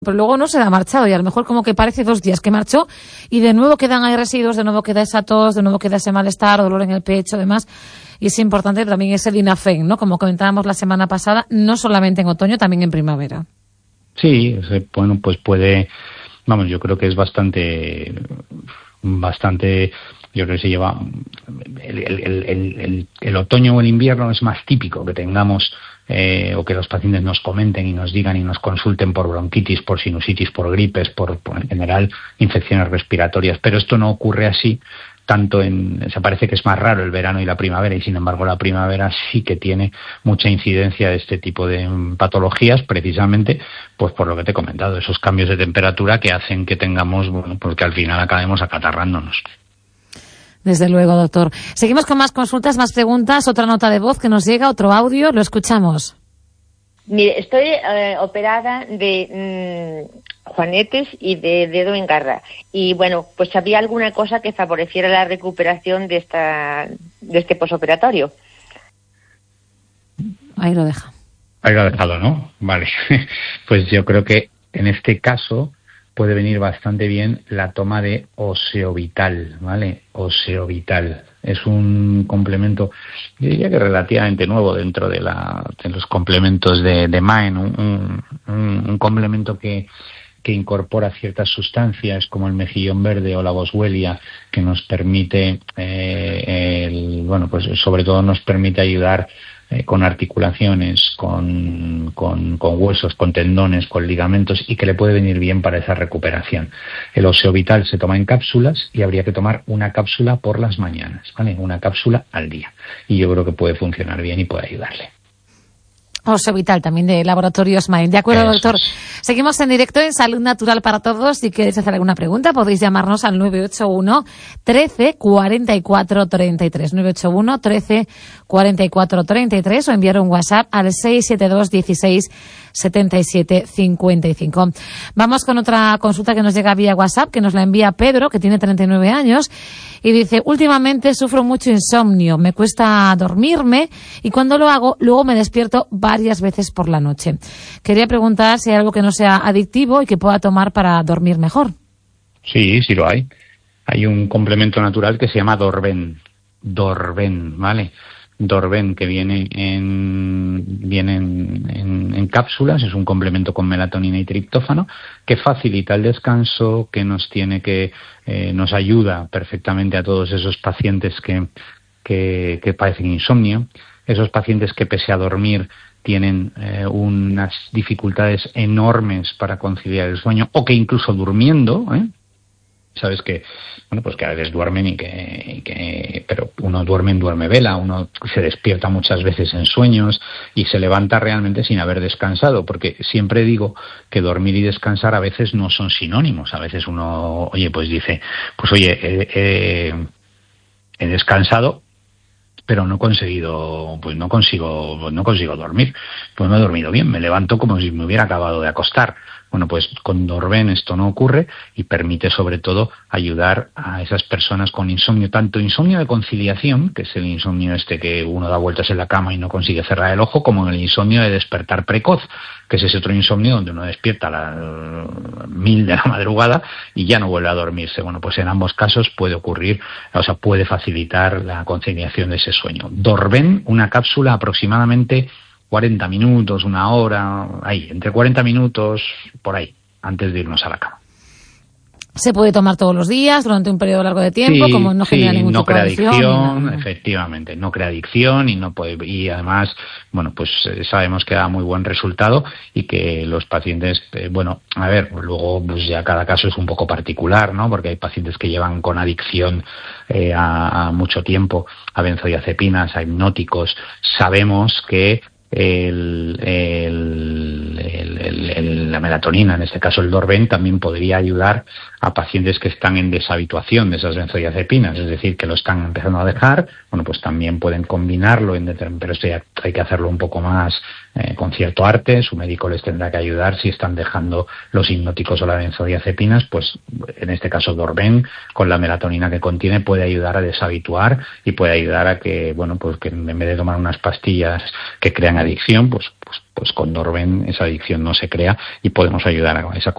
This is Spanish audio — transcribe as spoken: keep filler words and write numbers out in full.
pero luego no se ha marchado y a lo mejor como que parece dos días que marchó y de nuevo quedan ahí residuos, de nuevo queda esa tos, de nuevo queda ese malestar, dolor en el pecho, demás. Y es importante también ese Dinafen, ¿no? Como comentábamos la semana pasada, no solamente en otoño, también en primavera. Sí, bueno, pues puede, vamos, yo creo que es bastante, bastante, yo creo que se lleva, el, el, el, el, el otoño o el invierno es más típico que tengamos Eh, o que los pacientes nos comenten y nos digan y nos consulten por bronquitis, por sinusitis, por gripes, por, por en general infecciones respiratorias, pero esto no ocurre así tanto en, se parece que es más raro el verano y la primavera, y sin embargo la primavera sí que tiene mucha incidencia de este tipo de patologías, precisamente pues por lo que te he comentado, esos cambios de temperatura que hacen que tengamos, bueno, pues que al final acabemos acatarrándonos. Desde luego, doctor. Seguimos con más consultas, más preguntas, otra nota de voz que nos llega, otro audio, lo escuchamos. Mire, estoy eh, operada de mmm, juanetes y de dedo en garra. Y bueno, pues había alguna cosa que favoreciera la recuperación de esta de este posoperatorio. Ahí lo deja. Ahí lo ha dejado, ¿no? Vale. Pues yo creo que en este caso puede venir bastante bien la toma de Oseovital, ¿vale? Oseovital. Es un complemento, yo diría que relativamente nuevo dentro de, la, de los complementos de, de Maen, un, un, un complemento que, que incorpora ciertas sustancias como el mejillón verde o la boswellia, que nos permite, eh, el, bueno, pues sobre todo nos permite ayudar Eh, con articulaciones, con, con, con huesos, con tendones, con ligamentos, y que le puede venir bien para esa recuperación. El Oseovital se toma en cápsulas y habría que tomar una cápsula por las mañanas, ¿vale? Una cápsula al día. Y yo creo que puede funcionar bien y puede ayudarle. Oseovital, también de Laboratorios Maen. De acuerdo, Eso doctor. es. Seguimos en directo en Salud Natural para Todos. Si queréis hacer alguna pregunta, podéis llamarnos al nueve ocho uno, trece, cuarenta y cuatro, treinta y tres. nueve ocho uno, trece, cuarenta y cuatro, treinta y tres o enviar un WhatsApp al seis siete dos, dieciséis, setenta y siete, cincuenta y cinco. Vamos con otra consulta que nos llega vía WhatsApp, que nos la envía Pedro, que tiene treinta y nueve años, y dice: últimamente sufro mucho insomnio, me cuesta dormirme y cuando lo hago, luego me despierto varias veces por la noche. Quería preguntar si hay algo que no sea adictivo y que pueda tomar para dormir mejor. Sí, sí lo hay. Hay un complemento natural que se llama Dorben. Dorben, ¿vale? Dorben, que viene en viene en, en, en cápsulas, es un complemento con melatonina y triptófano que facilita el descanso, que nos tiene que eh, nos ayuda perfectamente a todos esos pacientes que, que, que padecen insomnio, esos pacientes que pese a dormir tienen eh, unas dificultades enormes para conciliar el sueño, o que incluso durmiendo, ¿eh? Sabes que, bueno, pues que a veces duermen y que, y que, pero uno duerme en duerme vela, uno se despierta muchas veces en sueños y se levanta realmente sin haber descansado, porque siempre digo que dormir y descansar a veces no son sinónimos. A veces uno, oye, pues dice, pues oye, he, he, he descansado, pero no he conseguido, pues no consigo, pues no consigo dormir, pues no he dormido bien, me levanto como si me hubiera acabado de acostar. Bueno, pues con Dorben esto no ocurre y permite sobre todo ayudar a esas personas con insomnio, tanto insomnio de conciliación, que es el insomnio este que uno da vueltas en la cama y no consigue cerrar el ojo, como el insomnio de despertar precoz, que es ese otro insomnio donde uno despierta a las mil de la madrugada y ya no vuelve a dormirse. Bueno, pues en ambos casos puede ocurrir, o sea, puede facilitar la conciliación de ese sueño. Dorben, una cápsula aproximadamente cuarenta minutos, una hora, ahí, entre cuarenta minutos, por ahí, antes de irnos a la cama. Se puede tomar todos los días, durante un periodo largo de tiempo, sí, como no sí, genera ningún no tipo de adicción. adicción, No. Efectivamente, no crea adicción y no puede, y además, bueno, pues eh, sabemos que da muy buen resultado y que los pacientes, eh, bueno, a ver, luego pues ya cada caso es un poco particular, ¿no? Porque hay pacientes que llevan con adicción eh, a, a mucho tiempo a benzodiazepinas, a hipnóticos. Sabemos que El, el, el, el, el, la melatonina, en este caso el Dorben, también podría ayudar a pacientes que están en deshabituación de esas benzodiazepinas, es decir, que lo están empezando a dejar. Bueno, pues también pueden combinarlo, en determin- pero esto ya hay que hacerlo un poco más eh, con cierto arte. Su médico les tendrá que ayudar si están dejando los hipnóticos o las benzodiazepinas, pues en este caso Dorben, con la melatonina que contiene, puede ayudar a deshabituar y puede ayudar a que, bueno, pues que en vez de tomar unas pastillas que crean adicción, pues, pues, pues con Dorben esa adicción no se crea y podemos ayudar a esa